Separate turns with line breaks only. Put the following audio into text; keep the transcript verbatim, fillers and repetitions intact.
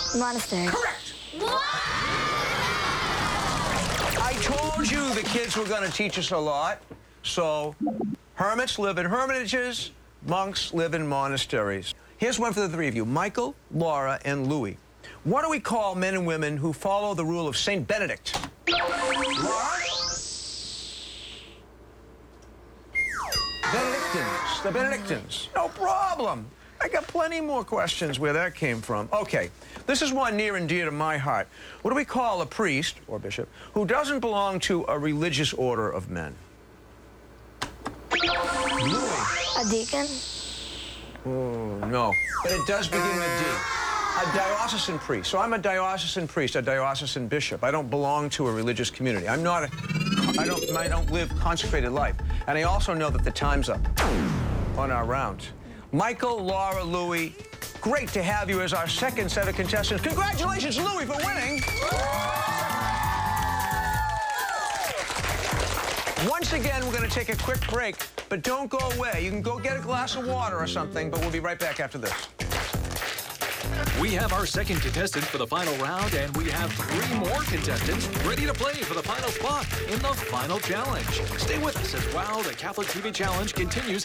Monastery.
Correct.
What?
I told you the kids were going to teach us a lot. So, hermits live in hermitages, monks live in monasteries. Here's one for the three of you, Michael, Laura, and Louie. What do we call men and women who follow the rule of Saint Benedict? Laura? Benedictines, the Benedictines. No problem. I got plenty more questions where that came from. Okay, this is one near and dear to my heart. What do we call a priest, or bishop, who doesn't belong to a religious order of men? Louis.
A deacon.
Oh, no, but it does begin with D. A diocesan priest. So I'm a diocesan priest, a diocesan bishop. I don't belong to a religious community. I'm not a, I don't, I don't live consecrated life. And I also know that the time's up on our round. Michael, Laura, Louie, great to have you as our second set of contestants. Congratulations, Louie, for winning. Once again, we're going to take a quick break, but don't go away. You can go get a glass of water or something, but we'll be right back after this.
We have our second contestant for the final round, and we have three more contestants ready to play for the final spot in the final challenge. Stay with us as WOW, the Catholic T V Challenge, continues